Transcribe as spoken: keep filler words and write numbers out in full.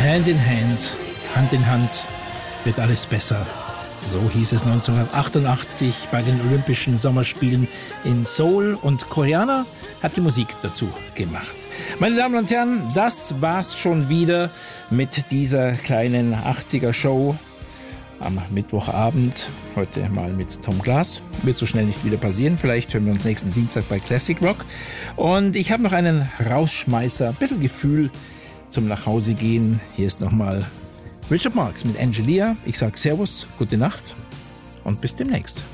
Hand in Hand, Hand in Hand wird alles besser. So hieß es neunzehnhundertachtundachtzig bei den Olympischen Sommerspielen in Seoul und Koreaner hat die Musik dazu gemacht. Meine Damen und Herren, das war's schon wieder mit dieser kleinen achtziger-Show am Mittwochabend. Heute mal mit Tom Glas. Wird so schnell nicht wieder passieren. Vielleicht hören wir uns nächsten Dienstag bei Classic Rock. Und ich habe noch einen Rausschmeißer, ein bisschen Gefühl zum Nachhausegehen. Hier ist nochmal Richard Marx mit Angelia. Ich sage Servus, gute Nacht und bis demnächst.